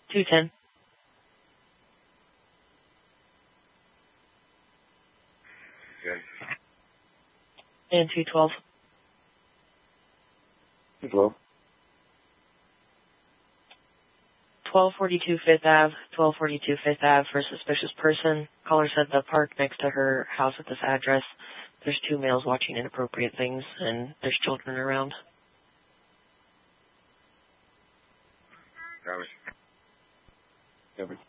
210. Okay. And 212. 212. 1242 Fifth Ave, 1242 Fifth Ave for a suspicious person. Caller said the park next to her house at this address, there's 2 males watching inappropriate things, and there's children around. Copy. Copy.